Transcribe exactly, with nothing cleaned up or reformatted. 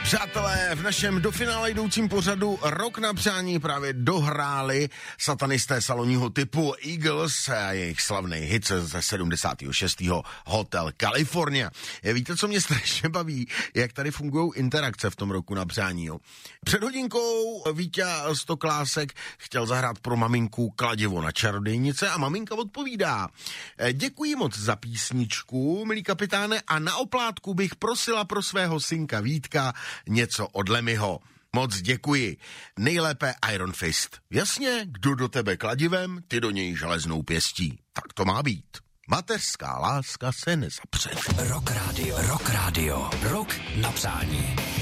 Přátelé, v našem do finále jdoucím pořadu Rok na přání právě dohráli satanisté salonního typu Eagles a jejich slavný hit ze sedmdesátého šestého Hotel California. Víte, co mě strašně baví? Jak tady fungují interakce v tom Roku na přání. Jo? Před hodinkou Vítě Stoklásek chtěl zahrát pro maminku kladivo na čarodějnice a maminka odpovídá: děkuji moc za písničku, milý kapitáne, a na oplátku bych prosila pro svého synka Vítka něco od Lemmyho. Moc děkuji. Nejlépe Iron Fist. Jasně, kdo do tebe kladivem, ty do něj železnou pěstí. Tak to má být. Mateřská láska se nezapře. Rock Radio, Rock Radio, Rok na přání.